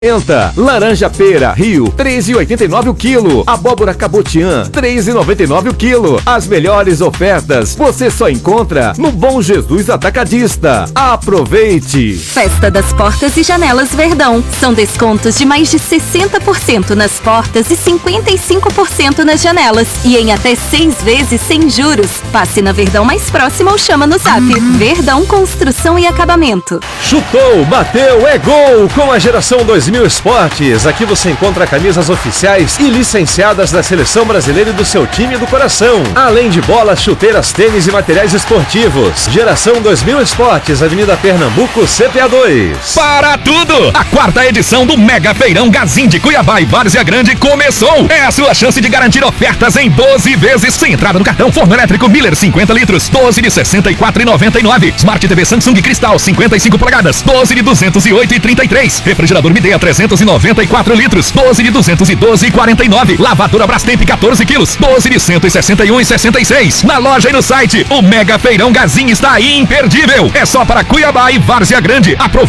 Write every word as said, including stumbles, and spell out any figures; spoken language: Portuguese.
Laranja pera Rio, três e oitenta e nove o quilo. Abóbora cabotiã, três e noventa e nove o quilo. As melhores ofertas você só encontra no Bom Jesus Atacadista. Aproveite! Festa das Portas e Janelas Verdão. São descontos de mais de sessenta por cento nas portas e cinquenta e cinco por cento nas janelas. E em até seis vezes sem juros. Passe na Verdão mais próxima ou chama no Zap. Verdão Construção e Acabamento. Chutou, bateu, é gol! Com a geração dois mil Esportes, aqui você encontra camisas oficiais e licenciadas da Seleção Brasileira e do seu time do coração. Além de bolas, chuteiras, tênis e materiais esportivos. Geração dois mil Esportes, Avenida Pernambuco, C P A dois. Para tudo! A quarta edição do Mega Feirão Gazin de Cuiabá e Várzea Grande começou! É a sua chance de garantir ofertas em doze vezes, sem entrada no cartão. Forno elétrico Miller cinquenta litros, doze de sessenta e quatro reais e noventa e nove centavos. Smart T V Samsung Cristal cinquenta e cinco polegadas, doze de duzentos e oito reais e trinta e três centavos. Refrigerador Midea trezentos e noventa e quatro litros, doze de duzentos e doze reais e quarenta e nove centavos. Lavadora Brastemp quatorze quilos, doze de cento e sessenta e um reais e sessenta e seis centavos. Na loja e no site, o Mega Feirão Gazin está imperdível. É só para Cuiabá e Várzea Grande. Aproveite